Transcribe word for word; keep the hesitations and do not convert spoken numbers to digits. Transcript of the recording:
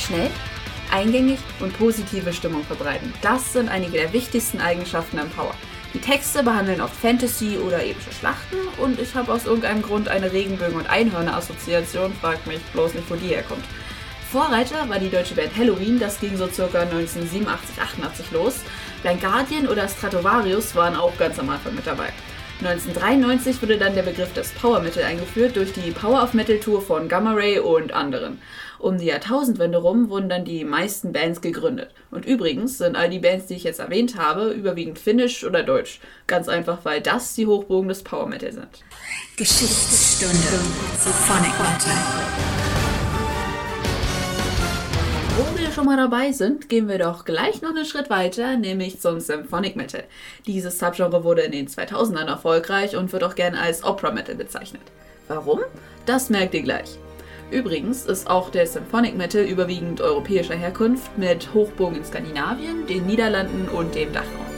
Schnell, eingängig und positive Stimmung verbreiten. Das sind einige der wichtigsten Eigenschaften am Power. Die Texte behandeln oft Fantasy oder epische Schlachten und ich habe aus irgendeinem Grund eine Regenbögen- und Einhörner-Assoziation, fragt mich bloß nicht, wo die herkommt. Vorreiter war die deutsche Band Helloween, das ging so circa neunzehnhundertsiebenundachtzig achtundachtzig los. Blind Guardian oder Stratovarius waren auch ganz am Anfang mit dabei. neunzehnhundertdreiundneunzig wurde dann der Begriff des Power Metal eingeführt durch die Power of Metal Tour von Gamma Ray und anderen. Um die Jahrtausendwende rum wurden dann die meisten Bands gegründet. Und übrigens sind all die Bands, die ich jetzt erwähnt habe, überwiegend finnisch oder deutsch. Ganz einfach, weil das die Hochburgen des Power Metal sind. Geschichtsstunde Symphonic Metal. Wo wir schon mal dabei sind, gehen wir doch gleich noch einen Schritt weiter, nämlich zum Symphonic Metal. Dieses Subgenre wurde in den zweitausendern erfolgreich und wird auch gerne als Opera Metal bezeichnet. Warum? Das merkt ihr gleich. Übrigens ist auch der Symphonic Metal überwiegend europäischer Herkunft mit Hochburgen in Skandinavien, den Niederlanden und dem Dachraum.